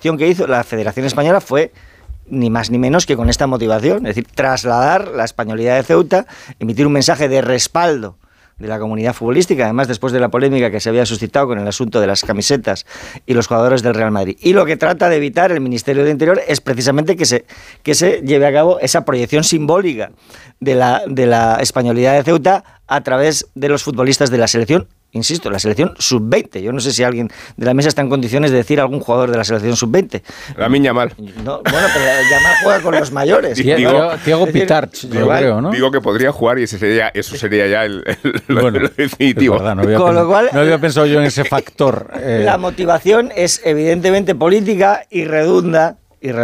acción que hizo la Federación Española fue ni más ni menos que con esta motivación, es decir, trasladar la españolidad de Ceuta, emitir un mensaje de respaldo de la comunidad futbolística, además después de la polémica que se había suscitado con el asunto de las camisetas y los jugadores del Real Madrid. Y lo que trata de evitar el Ministerio de Interior es precisamente que se lleve a cabo esa proyección simbólica de la españolidad de Ceuta a través de los futbolistas de la selección. Insisto, la selección sub-20. Yo no sé si alguien de la mesa está en condiciones de decir algún jugador de la selección sub-20. Lamine Yamal. No, bueno, pero Yamal juega con los mayores. Thiago Pitarch, yo creo, ¿no? Digo que podría jugar y eso sería ya lo definitivo. Es verdad, no había pensado yo en ese factor. La motivación es evidentemente política y redunda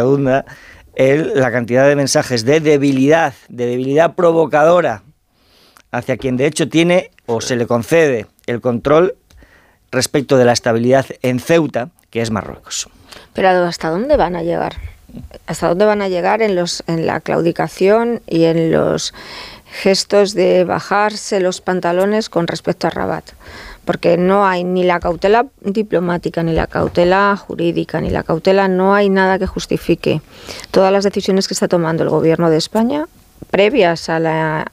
en la cantidad de mensajes de debilidad provocadora hacia quien de hecho tiene o se le concede el control respecto de la estabilidad en Ceuta, que es Marruecos. Pero ¿hasta dónde van a llegar? ¿Hasta dónde van a llegar en la claudicación y en los gestos de bajarse los pantalones con respecto a Rabat? Porque no hay ni la cautela diplomática, ni la cautela jurídica, ni la cautela, no hay nada que justifique todas las decisiones que está tomando el gobierno de España previas al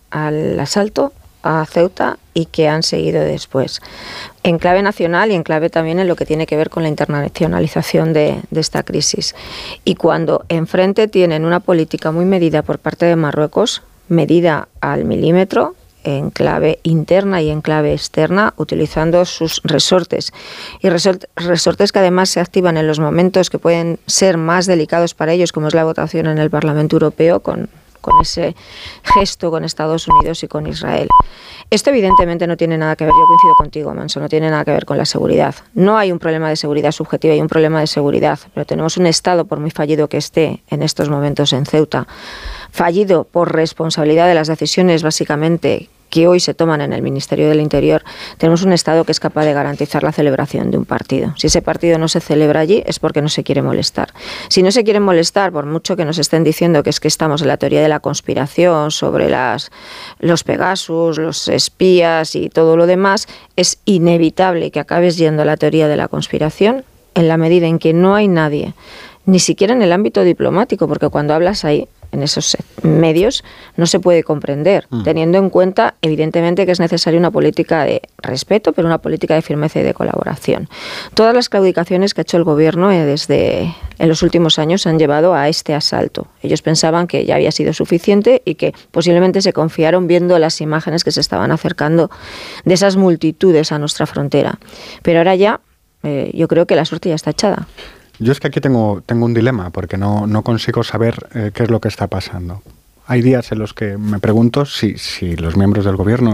asalto a Ceuta y que han seguido después, en clave nacional y en clave también en lo que tiene que ver con la internacionalización de esta crisis. Y cuando enfrente tienen una política muy medida por parte de Marruecos, medida al milímetro, en clave interna y en clave externa, utilizando sus resortes. Y resortes que además se activan en los momentos que pueden ser más delicados para ellos, como es la votación en el Parlamento Europeo, con ese gesto con Estados Unidos y con Israel. Esto evidentemente no tiene nada que ver, yo coincido contigo, Manso, no tiene nada que ver con la seguridad. No hay un problema de seguridad subjetiva, hay un problema de seguridad, pero tenemos un Estado, por muy fallido que esté en estos momentos en Ceuta, fallido por responsabilidad de las decisiones básicamente que hoy se toman en el Ministerio del Interior. Tenemos un Estado que es capaz de garantizar la celebración de un partido. Si ese partido no se celebra allí es porque no se quiere molestar. Si no se quieren molestar, por mucho que nos estén diciendo que es que estamos en la teoría de la conspiración sobre los Pegasus, los espías y todo lo demás, es inevitable que acabes yendo a la teoría de la conspiración en la medida en que no hay nadie, ni siquiera en el ámbito diplomático, porque cuando hablas ahí, en esos medios, no se puede comprender, teniendo en cuenta, evidentemente, que es necesaria una política de respeto, pero una política de firmeza y de colaboración. Todas las claudicaciones que ha hecho el gobierno desde en los últimos años han llevado a este asalto. Ellos pensaban que ya había sido suficiente y que posiblemente se confiaron viendo las imágenes que se estaban acercando de esas multitudes a nuestra frontera. Pero ahora ya, yo creo que la suerte ya está echada. Yo es que aquí tengo un dilema, porque no consigo saber qué es lo que está pasando. Hay días en los que me pregunto si los miembros del gobierno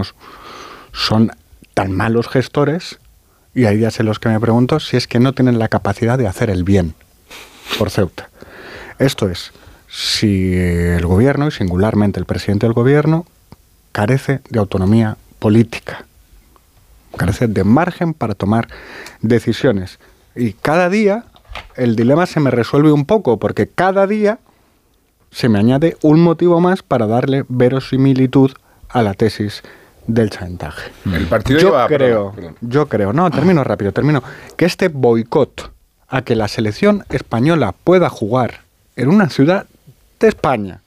son tan malos gestores, y hay días en los que me pregunto si es que no tienen la capacidad de hacer el bien por Ceuta. Esto es, si el gobierno, y singularmente el presidente del gobierno, carece de autonomía política, carece de margen para tomar decisiones. Y cada día el dilema se me resuelve un poco, porque cada día se me añade un motivo más para darle verosimilitud a la tesis del chantaje. El partido yo creo, termino, que este boicot a que la selección española pueda jugar en una ciudad de España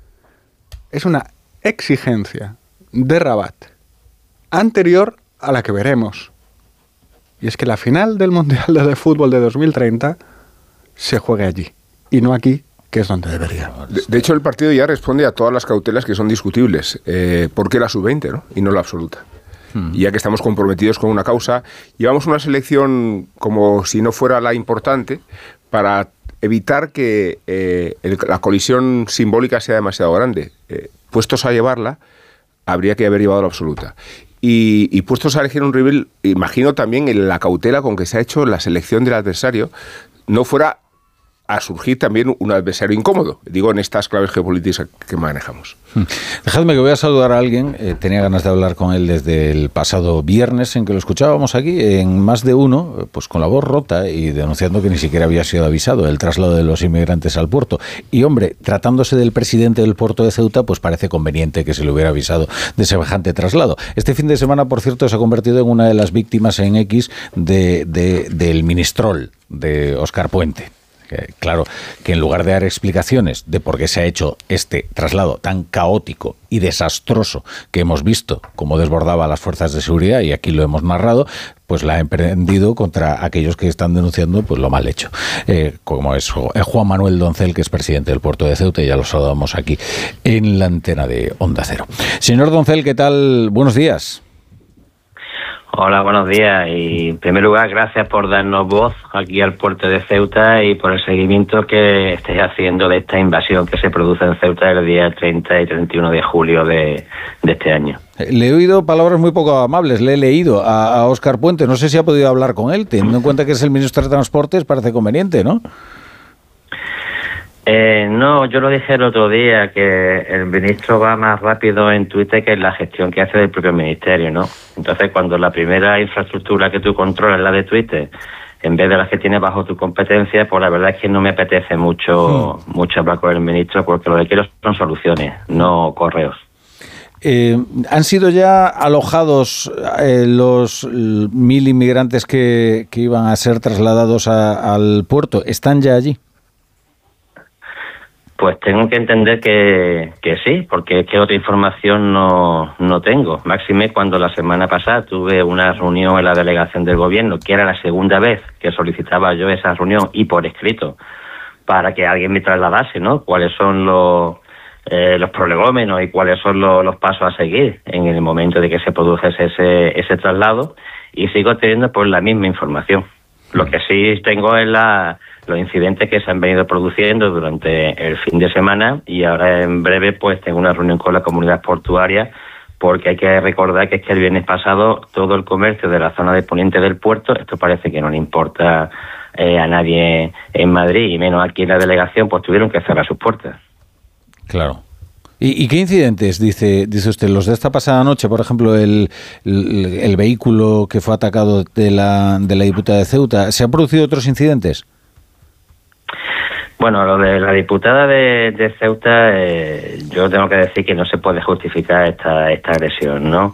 es una exigencia de Rabat anterior a la que veremos. Y es que la final del Mundial de Fútbol de 2030 se juegue allí, y no aquí, que es donde debería. De hecho, el partido ya responde a todas las cautelas que son discutibles. ¿Por qué la sub-20, ¿no? Y no la absoluta? Y ya que estamos comprometidos con una causa, llevamos una selección como si no fuera la importante para evitar que la colisión simbólica sea demasiado grande. Puestos a llevarla, habría que haber llevado la absoluta. Y puestos a elegir un rival, imagino también en la cautela con que se ha hecho la selección del adversario, no fuera a surgir también un adversario incómodo, digo, en estas claves geopolíticas que manejamos. Dejadme que voy a saludar a alguien, tenía ganas de hablar con él desde el pasado viernes en que lo escuchábamos aquí, en Más de Uno, pues con la voz rota y denunciando que ni siquiera había sido avisado el traslado de los inmigrantes al puerto. Y hombre, tratándose del presidente del puerto de Ceuta, pues parece conveniente que se le hubiera avisado de semejante traslado. Este fin de semana, por cierto, se ha convertido en una de las víctimas en X del Ministrol de Óscar Puente, Claro, que en lugar de dar explicaciones de por qué se ha hecho este traslado tan caótico y desastroso que hemos visto, cómo desbordaba a las fuerzas de seguridad, y aquí lo hemos narrado, pues la ha emprendido contra aquellos que están denunciando pues lo mal hecho. Como es Juan Manuel Doncel, que es presidente del puerto de Ceuta, y ya lo saludamos aquí en la antena de Onda Cero. Señor Doncel, ¿qué tal? Buenos días. Hola, buenos días, y en primer lugar gracias por darnos voz aquí al puerto de Ceuta y por el seguimiento que estáis haciendo de esta invasión que se produce en Ceuta el día 30 y 31 de julio de este año. Le he oído palabras muy poco amables, le he leído a Óscar Puente, no sé si ha podido hablar con él, teniendo en cuenta que es el ministro de Transportes, parece conveniente, ¿no? No, yo lo dije el otro día, que el ministro va más rápido en Twitter que en la gestión que hace del propio ministerio, ¿no? Entonces, cuando la primera infraestructura que tú controlas es la de Twitter, en vez de las que tienes bajo tu competencia, pues la verdad es que no me apetece mucho hablar con el ministro, porque lo que quiero son soluciones, no correos. ¿Han sido ya alojados los 1.000 inmigrantes que iban a ser trasladados al puerto? ¿Están ya allí? Pues tengo que entender que sí, porque es que otra información no tengo. Máxime cuando la semana pasada tuve una reunión en la delegación del gobierno, que era la segunda vez que solicitaba yo esa reunión y por escrito, para que alguien me trasladase, ¿no? Cuáles son los prolegómenos y cuáles son los pasos a seguir en el momento de que se produjese ese traslado, y sigo teniendo pues la misma información. Lo que sí tengo es los incidentes que se han venido produciendo durante el fin de semana, y ahora en breve pues tengo una reunión con la comunidad portuaria, porque hay que recordar que es que el viernes pasado todo el comercio de la zona de poniente del puerto, esto parece que no le importa a nadie en Madrid, y menos aquí en la delegación, pues tuvieron que cerrar sus puertas. Claro. ¿Y qué incidentes dice usted? Los de esta pasada noche, por ejemplo, el vehículo que fue atacado de la diputada de Ceuta. ¿Se han producido otros incidentes? Bueno, lo de la diputada de Ceuta, yo tengo que decir que no se puede justificar esta agresión, ¿no?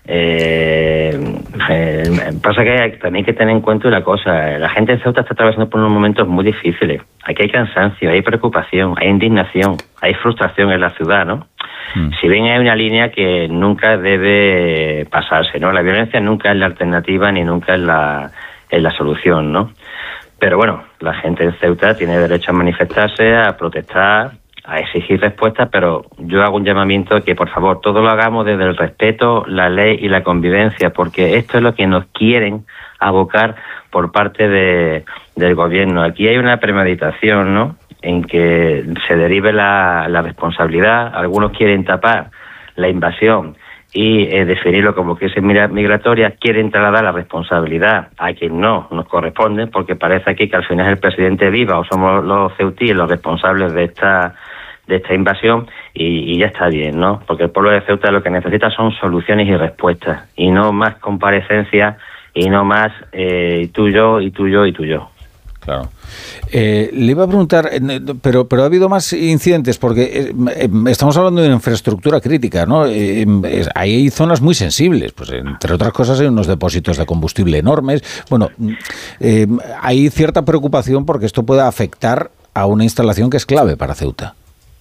Pasa que también hay que tener en cuenta una cosa: la gente de Ceuta está atravesando por unos momentos muy difíciles. Aquí hay cansancio, hay preocupación, hay indignación, hay frustración en la ciudad, ¿no? Si bien hay una línea que nunca debe pasarse, ¿no? La violencia nunca es la alternativa ni nunca es la solución, ¿no? Pero bueno, la gente de Ceuta tiene derecho a manifestarse, a protestar, a exigir respuestas, pero yo hago un llamamiento a que, por favor, todo lo hagamos desde el respeto, la ley y la convivencia, porque esto es lo que nos quieren abocar por parte del gobierno. Aquí hay una premeditación, ¿no?, en que se derive la responsabilidad. Algunos quieren tapar la invasión y definirlo como crisis migratoria, quieren trasladar la responsabilidad a quien no nos corresponde, porque parece aquí que al final es el presidente Viva o somos los ceutíes los responsables de esta invasión, y ya está bien, ¿no? Porque el pueblo de Ceuta lo que necesita son soluciones y respuestas, y no más comparecencias, y no más tú, yo, y tú, yo, y tú, yo. Claro. Le iba a preguntar, pero ha habido más incidentes, porque estamos hablando de una infraestructura crítica, ¿no? Hay zonas muy sensibles, pues entre otras cosas hay unos depósitos de combustible enormes. Bueno, hay cierta preocupación porque esto pueda afectar a una instalación que es clave para Ceuta.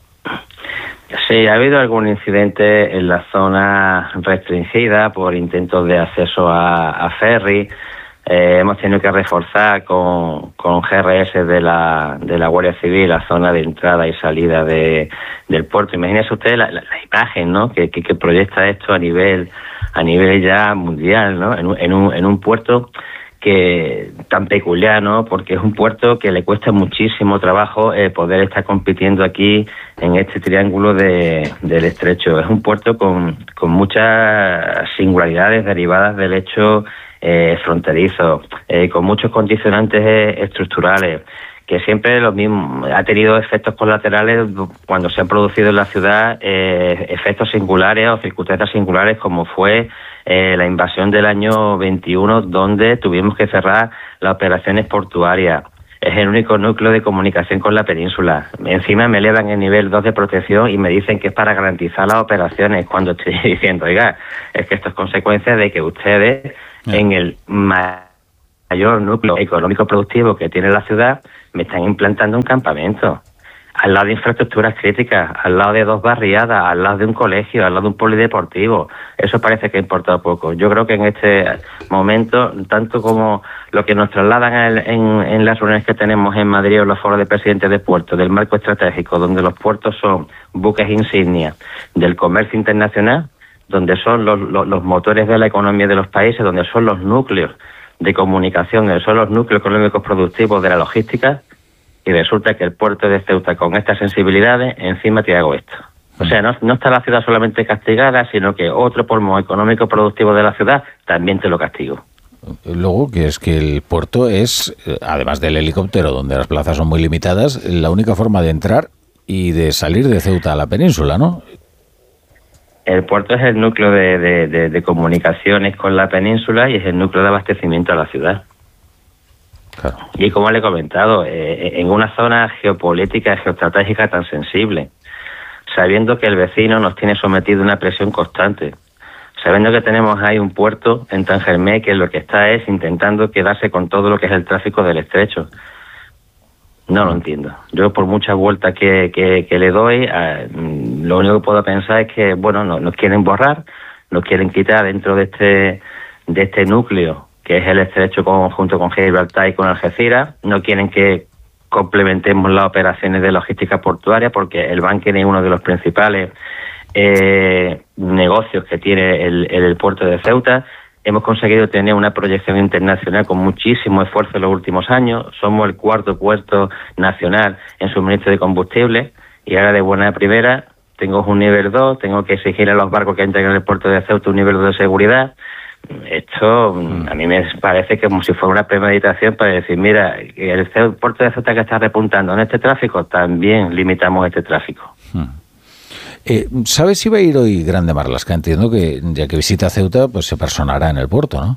Sí, ha habido algún incidente en la zona restringida por intentos de acceso a ferry. Hemos tenido que reforzar con GRS de la Guardia Civil la zona de entrada y salida del puerto. Imagínese usted la imagen, ¿no?, que proyecta esto a nivel ya mundial, ¿no?, en un puerto que tan peculiar, ¿no?, porque es un puerto que le cuesta muchísimo trabajo poder estar compitiendo aquí en este triángulo del estrecho. Es un puerto con muchas singularidades derivadas del hecho fronterizo, con muchos condicionantes estructurales, que siempre lo mismo, ha tenido efectos colaterales cuando se han producido en la ciudad efectos singulares o circunstancias singulares, como fue la invasión del año 21, donde tuvimos que cerrar las operaciones portuarias. Es el único núcleo de comunicación con la península. Encima me elevan el nivel 2 de protección y me dicen que es para garantizar las operaciones, cuando estoy diciendo, oiga, es que esto es consecuencia de que ustedes, en el mayor núcleo económico productivo que tiene la ciudad, me están implantando un campamento al lado de infraestructuras críticas, al lado de 2 barriadas, al lado de un colegio, al lado de un polideportivo. Eso parece que importa poco. Yo creo que en este momento, tanto como lo que nos trasladan en las reuniones que tenemos en Madrid o los foros de presidentes de puertos, del marco estratégico, donde los puertos son buques insignia del comercio internacional, donde son los motores de la economía de los países, donde son los núcleos de comunicación, donde son los núcleos económicos productivos de la logística, y resulta que el puerto de Ceuta, con estas sensibilidades, encima te hago esto. O sea, no está la ciudad solamente castigada, sino que otro pulmón económico productivo de la ciudad también te lo castigo. Luego, que es que el puerto es, además del helicóptero, donde las plazas son muy limitadas, la única forma de entrar y de salir de Ceuta a la península, ¿no? El puerto es el núcleo de comunicaciones con la península y es el núcleo de abastecimiento a la ciudad. Claro. Y como le he comentado, en una zona geopolítica, geoestratégica tan sensible, sabiendo que el vecino nos tiene sometido a una presión constante, sabiendo que tenemos ahí un puerto en Tangermé que lo que está es intentando quedarse con todo lo que es el tráfico del estrecho. No lo entiendo. Yo, por muchas vueltas que le doy, lo único que puedo pensar es que, bueno, nos quieren borrar, nos quieren quitar dentro de este núcleo que es el estrecho junto con Gibraltar y con Algeciras. No quieren que complementemos las operaciones de logística portuaria, porque el banking es uno de los principales negocios que tiene el puerto de Ceuta. Hemos conseguido tener una proyección internacional con muchísimo esfuerzo en los últimos años. Somos el 4º puerto nacional en suministro de combustible, y ahora de buena primera tengo un nivel 2, tengo que exigir a los barcos que entren en el puerto de Ceuta un nivel 2 de seguridad. Esto a mí me parece que como si fuera una premeditación para decir, mira, el puerto de Ceuta que está repuntando en este tráfico, también limitamos este tráfico. ¿Sabes si va a ir hoy Grande Marlaska? Entiendo que ya que visita Ceuta, pues se personará en el puerto, ¿no?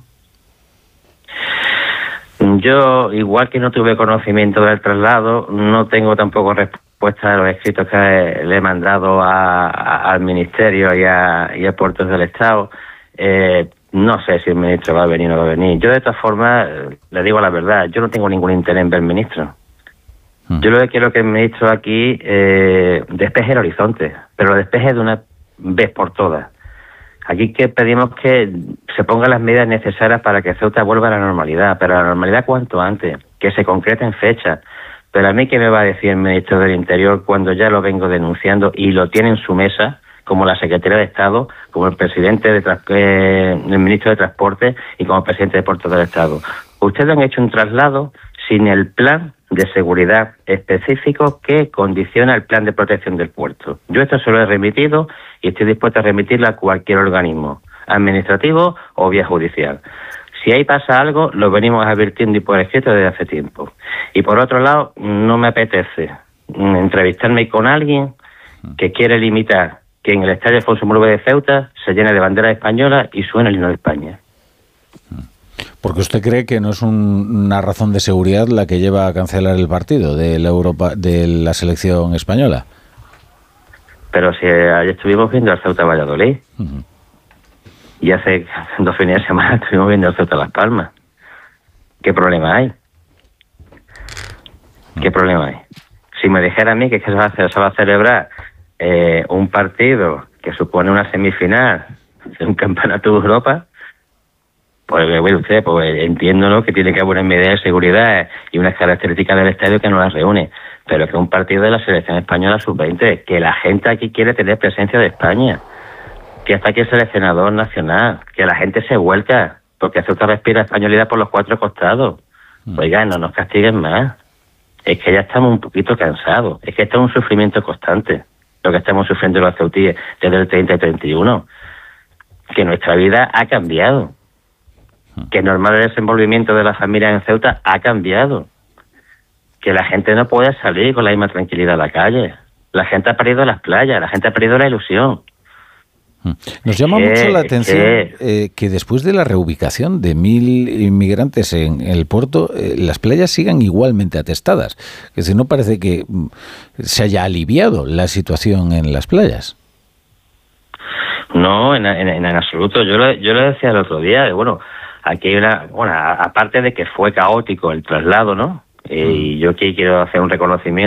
Yo, igual que no tuve conocimiento del traslado, no tengo tampoco respuesta a los escritos que le he mandado al Ministerio y a Puertos del Estado. No sé si el ministro va a venir o no va a venir. Yo, de todas formas, le digo la verdad, yo no tengo ningún interés en ver al ministro. Yo lo que quiero que el ministro aquí despeje el horizonte, pero lo despeje de una vez por todas. Aquí que pedimos que se pongan las medidas necesarias para que Ceuta vuelva a la normalidad, pero a la normalidad cuanto antes, que se concreten fechas. Pero a mí, ¿qué me va a decir el ministro del Interior cuando ya lo vengo denunciando y lo tiene en su mesa, como la Secretaría de Estado, como el presidente el ministro de Transporte y como el presidente de Puertos del Estado? Ustedes han hecho un traslado sin el plan de seguridad específico que condiciona el plan de protección del puerto. Yo esto se lo he remitido y estoy dispuesto a remitirlo a cualquier organismo administrativo o vía judicial. Si ahí pasa algo, lo venimos advirtiendo y por escrito desde hace tiempo. Y por otro lado, no me apetece entrevistarme con alguien que quiere limitar que en el estadio Alfonso Murube de Ceuta se llene de banderas españolas y suene el himno de España. Porque usted cree que no es una razón de seguridad la que lleva a cancelar el partido de la selección española. Pero si ayer estuvimos viendo al Ceuta Valladolid, y hace 2 fines de semana estuvimos viendo al Ceuta Las Palmas. ¿Qué problema hay? ¿Qué problema hay? Si me dijera a mí que se va a celebrar un partido que supone una semifinal de un campeonato de Europa, pues bueno, usted, pues entiendo, ¿no?, que tiene que haber una medida de seguridad y unas características del estadio que no las reúne, pero que un partido de la selección española sub-20, que la gente aquí quiere tener presencia de España, que hasta aquí el seleccionador nacional, que la gente se vuelca, porque Ceuta respira españolidad por los 4 costados. Oigan, no nos castiguen más. Es que ya estamos un poquito cansados. Es que esto es un sufrimiento constante, lo que estamos sufriendo los ceutíes desde el 30 y 31. Que nuestra vida ha cambiado. Que el normal desenvolvimiento de la familia en Ceuta ha cambiado. Que la gente no puede salir con la misma tranquilidad a la calle. La gente ha perdido las playas, la gente ha perdido la ilusión. Nos llama mucho la atención que después de la reubicación de 1.000 inmigrantes en el puerto, las playas sigan igualmente atestadas. Es decir, no parece que se haya aliviado la situación en las playas. No, en absoluto. Yo lo decía el otro día, bueno, aquí hay aparte de que fue caótico el traslado, ¿no? Y yo aquí quiero hacer un reconocimiento